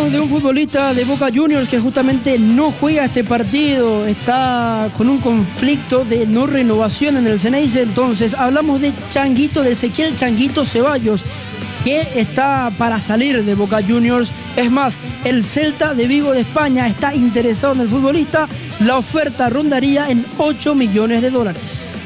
hablamos de un futbolista de Boca Juniors que justamente no juega este partido, está con un conflicto de no renovación en el Ceneice. Entonces hablamos de Changuito, de Ezequiel Changuito Ceballos, que está para salir de Boca Juniors. Es más, el Celta de Vigo de España está interesado en el futbolista. La oferta rondaría en $8 millones.